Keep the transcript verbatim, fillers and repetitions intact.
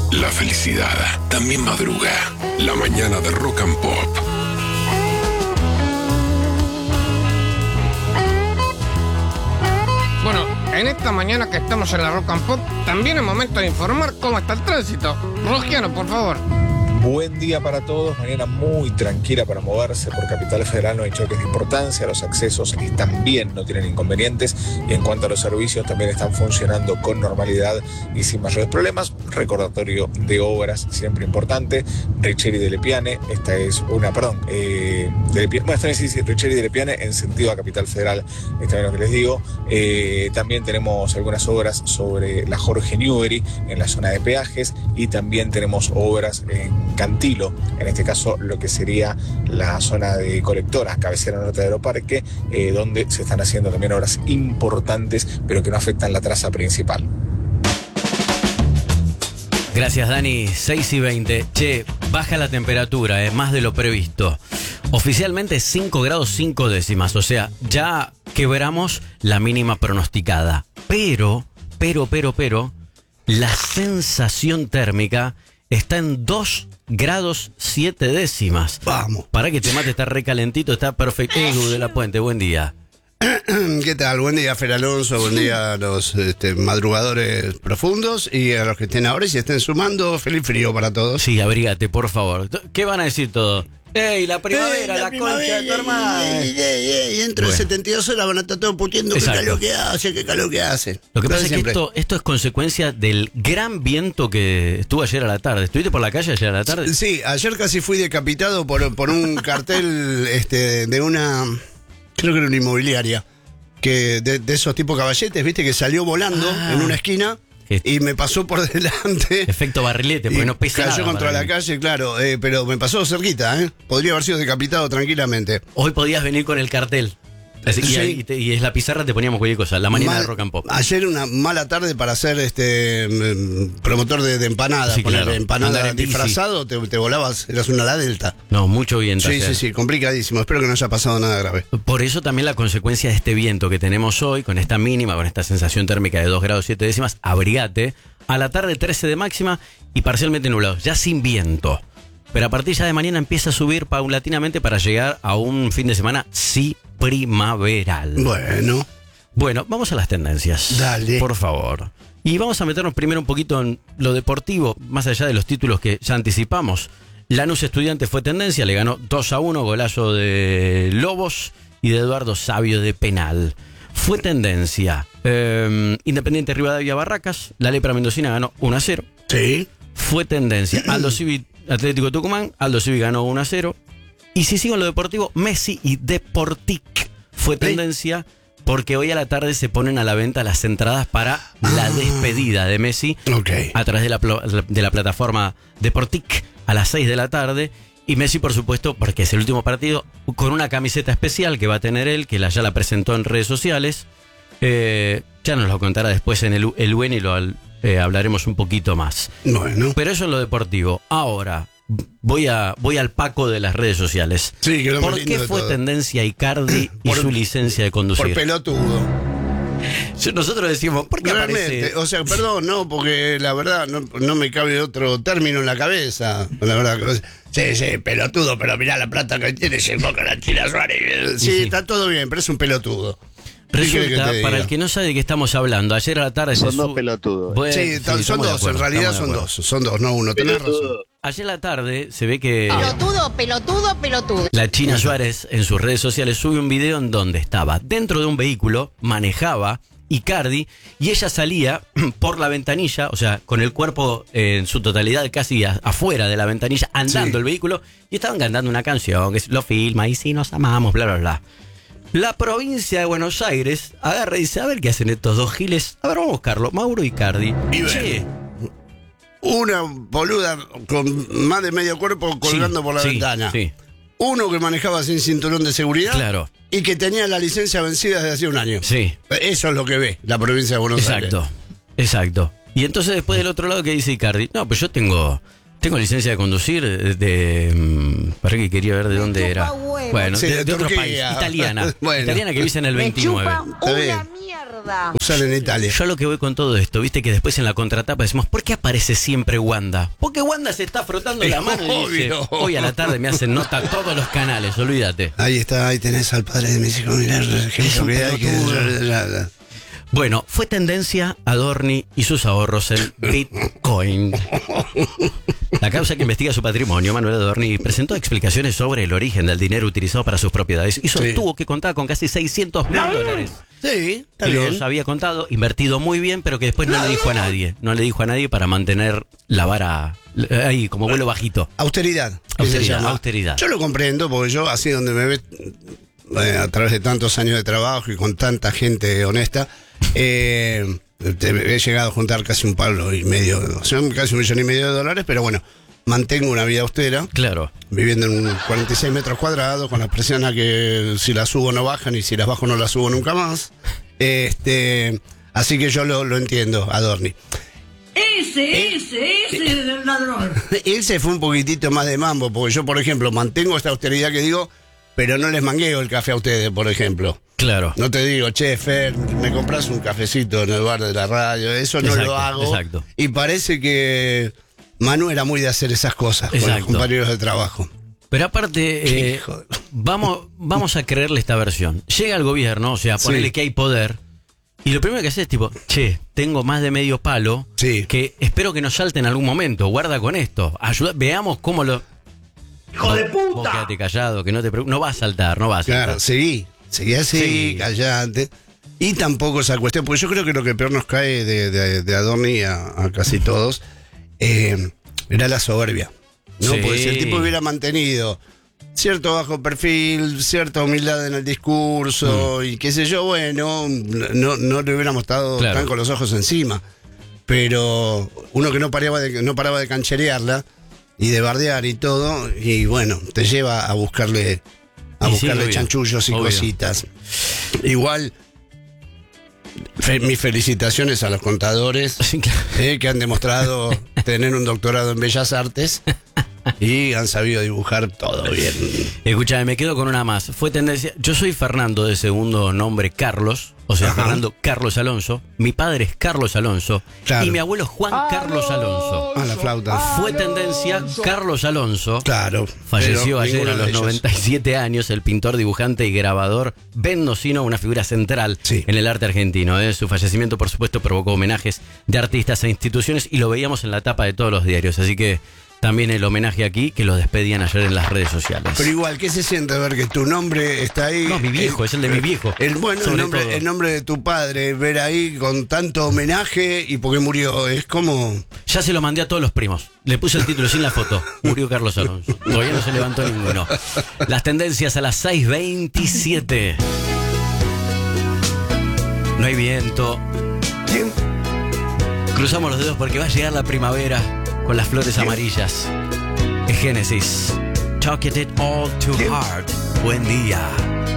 La felicidad también madruga. La mañana de Rock and Pop. Bueno, en esta mañana que estamos en la Rock and Pop, también es momento de informar cómo está el tránsito. Rogiano, por favor. Buen día para todos, mañana muy tranquila para moverse por Capital Federal, no hay choques de importancia, los accesos están bien, no tienen inconvenientes y en cuanto a los servicios también están funcionando con normalidad y sin mayores problemas. Recordatorio de obras siempre importante, Richeri de Lepiane, esta es una, perdón, eh, de Lepiane, bueno, esta es Richeri de Lepiane en sentido a Capital Federal, está bien lo que les digo. Eh, también tenemos algunas obras sobre la Jorge Newbery en la zona de peajes y también tenemos obras en Cantilo, en este caso lo que sería la zona de colectoras, cabecera norte de Aeroparque, eh, donde se están haciendo también obras importantes, pero que no afectan la traza principal. Gracias, Dani. seis y veinte. Che, baja la temperatura, es eh, más de lo previsto. Oficialmente cinco grados cinco décimas, o sea, ya quebramos la mínima pronosticada. Pero, pero, pero, pero, la sensación térmica está en dos grados siete décimas. Vamos. Para que te mate, está recalentito, está perfecto. Edu de la Puente, buen día. ¿Qué tal? Buen día, Fer Alonso, buen día a los este, madrugadores profundos y a los que estén ahora y si estén sumando, feliz frío para todos. Sí, abrígate, por favor. ¿Qué van a decir todos? ¡Ey, la primavera, Ey, la, la primavera, concha de tu hermana! Y, y, y, y dentro Bueno. de setenta y dos horas van a estar todos puteando qué Exacto. calor que hace, qué calor que hace. Lo que Lo pasa de es que siempre. esto, esto es consecuencia del gran viento que estuvo ayer a la tarde. ¿Estuviste por la calle ayer a la tarde? Sí, ayer casi fui decapitado por, por un cartel este, de una, creo que era una inmobiliaria, que de, de esos tipos caballetes, viste, que salió volando Ah. en una esquina Que- y me pasó por delante. Efecto barrilete, porque Y no pesa cayó nada contra para la mí. calle, claro, eh, pero me pasó cerquita, ¿eh? Podría haber sido decapitado tranquilamente. Hoy podías venir con el cartel. Así, Sí. y, ahí te- y es la pizarra, te poníamos cualquier cosa. La mañana Mal- de Rock and Pop. Ayer una mala tarde para ser este mm, promotor de, de empanadas. Sí, poner claro. empanada Andar en bici. disfrazado, te, te volabas, eras una ala delta. No, mucho viento. Sí, ayer. sí, sí, complicadísimo. Espero que no haya pasado nada grave. Por eso también la consecuencia de este viento que tenemos hoy, con esta mínima, con esta sensación térmica de dos grados siete décimas, abrigate. A la tarde trece de máxima y parcialmente nublados, ya sin viento. Pero a partir ya de mañana empieza a subir paulatinamente para llegar a un fin de semana sí primaveral. Bueno, Bueno, vamos a las tendencias. Dale. Por favor. Y vamos a meternos primero un poquito en lo deportivo, más allá de los títulos que ya anticipamos. Lanús Estudiantes fue tendencia, le ganó dos a uno, golazo de Lobos y de Eduardo Sabio de penal. Fue tendencia. Eh, Independiente Rivadavia Barracas, la Lepra Mendocina ganó uno a cero. sí. Fue tendencia. Aldo Civi Atlético Tucumán, Aldo Civi ganó uno a cero. Y si sigo en lo deportivo, Messi y Deportic fue tendencia porque hoy a la tarde se ponen a la venta las entradas para la despedida de Messi Ok. a través de la, plo- de la plataforma Deportic a las seis de la tarde. Y Messi, por supuesto, porque es el último partido, con una camiseta especial que va a tener él, que la, ya la presentó en redes sociales. Eh, ya nos lo contará después en el, el U N y lo al- eh, hablaremos un poquito más. Bueno. Pero eso en lo deportivo. Ahora, voy a voy al Paco de las redes sociales. Sí, que es lo más ¿Por lindo qué de fue todo. tendencia Icardi y Por- su licencia de Por conducir? pelotudo. Nosotros decimos, ¿por qué Realmente, aparece? o sea, perdón, no, porque la verdad no, no me cabe otro término en la cabeza. La verdad, sí, sí, pelotudo, pero mirá la plata que tiene, se enfoca la China Suárez. Sí, Sí, sí. está todo bien, pero es un pelotudo. ¿Qué querés que Resulta, te para diga? el que no sabe de qué estamos hablando, ayer a la tarde Son se dos su- pelotudos. Bueno, Sí, sí, tan- son estamos de dos, acuerdo, en realidad estamos de son acuerdo. dos, son dos, no uno, tenés razón. Ayer a la tarde se ve que Pelotudo, pelotudo, pelotudo. la China Suárez en sus redes sociales sube un video en donde estaba dentro de un vehículo, manejaba Icardi y ella salía por la ventanilla, o sea, con el cuerpo en su totalidad casi a- afuera de la ventanilla, andando Sí. el vehículo y estaban cantando una canción que lo filma y si nos amamos, bla, bla, bla. La provincia de Buenos Aires agarra y dice, a ver qué hacen estos dos giles. A ver, vamos a buscarlo. Mauro Icardi. Y ven. Che, Una boluda con más de medio cuerpo colgando sí, por la sí, ventana. Sí, Uno que manejaba sin cinturón de seguridad. claro. Y que tenía la licencia vencida desde hace un año. Sí. Eso es lo que ve la provincia de Buenos Aires. Exacto, exacto. Y entonces después del otro lado, ¿qué dice Icardi? No, pues yo tengo Tengo licencia de conducir de... de mm, para que quería ver de dónde chupa era. huevo. Bueno, Sí, de, de de otro Turquía. país, italiana. Bueno. Italiana que vive en el Me veintinueve. chupa Está bien. una mierda. Usar en Italia. Yo a lo que voy con todo esto, viste que después en la contratapa decimos, ¿por qué aparece siempre Wanda? Porque Wanda se está frotando la mano y dice, Obvio. hoy a la tarde me hacen nota todos los canales, olvídate. Ahí está, ahí tenés al padre de mis hijos. Mirá, que Es eso un que hay que... pelotudo. Bueno, fue tendencia Adorni y sus ahorros en Bitcoin. La causa que investiga su patrimonio, Manuel Adorni, presentó explicaciones sobre el origen del dinero utilizado para sus propiedades y sostuvo que contaba con casi seiscientos mil dólares. Sí, está Que bien. los había contado, invertido muy bien, pero que después no le dijo a nadie. No le dijo a nadie para mantener la vara eh, ahí, como vuelo bajito. Austeridad. que se Austeridad, llama. austeridad. Yo lo comprendo porque yo, así donde me ves, eh, a través de tantos años de trabajo y con tanta gente honesta, eh, te- he llegado a juntar casi un palo y medio, o sea, casi un millón y medio de dólares, pero bueno, mantengo una vida austera, Claro. viviendo en un cuarenta y seis metros cuadrados, con la presión a que si las subo no bajan y si las bajo no las subo nunca más. Este, así que yo lo, lo entiendo, Adorni. Ese, ese, ese es el ladrón. Él se fue un poquitito más de mambo, porque yo, por ejemplo, mantengo esta austeridad que digo, pero no les mangueo el café a ustedes, por ejemplo. Claro. No te digo, che, Fer, me compras un cafecito en el bar de la radio, eso no Exacto, lo hago. exacto. Y parece que Manu era muy de hacer esas cosas con los Exacto. compañeros de trabajo. Pero aparte, eh, Hijo de- vamos, vamos a creerle esta versión. Llega el gobierno, o sea, ponele Sí. que hay poder, y lo primero que hace es tipo, che, tengo más de medio palo, Sí. que espero que nos salte en algún momento, guarda con esto, ayuda, veamos cómo lo... ¡Hijo de Vos puta! quédate callado, que no te preocupes, no va a saltar, no va a saltar. Claro, seguí, seguí así, Sí. callate. Y tampoco esa cuestión, porque yo creo que lo que peor nos cae de, de, de Adorni a, a casi todos eh, era la soberbia. ¿no? Sí. Porque si el tipo hubiera mantenido cierto bajo perfil, cierta humildad en el discurso y qué sé yo, bueno, no, no le hubiéramos estado Claro. tan con los ojos encima. Pero uno que no paraba de, no paraba de cancherearla y de bardear y todo, y bueno, te lleva a buscarle a Y sí, buscarle obvio, chanchullos y obvio. cositas. Igual, fe- mis felicitaciones a los contadores Sí, claro. eh, que han demostrado tener un doctorado en Bellas Artes y han sabido dibujar todo bien. Escuchame, me quedo con una más. Fue tendencia. Yo soy Fernando, de segundo nombre Carlos, o sea, Ajá. Fernando Carlos Alonso. Mi padre es Carlos Alonso. Claro. Y mi abuelo Juan Carlos Alonso. Ah, la flauta. Fue tendencia Carlos Alonso. Claro. Falleció pero ayer ninguno a de los ellos. noventa y siete años, el pintor, dibujante y grabador mendocino, una figura central Sí. en el arte argentino. ¿eh? Su fallecimiento, por supuesto, provocó homenajes de artistas e instituciones y lo veíamos en la tapa de todos los diarios. Así que también el homenaje aquí, que lo despedían ayer en las redes sociales. Pero igual, ¿qué se siente ver que tu nombre está ahí? No, mi viejo, es el de mi viejo. El, bueno, el Sobre nombre, todo. el nombre de tu padre, ver ahí con tanto homenaje y porque murió, es como... Ya se lo mandé a todos los primos. Le puse el título sin la foto. Murió Carlos Alonso. Todavía no se levantó ninguno. Las tendencias a las seis veintisiete. No hay viento. Cruzamos los dedos porque va a llegar la primavera con las flores amarillas. Es Génesis. Talk it all too hard. Buen día.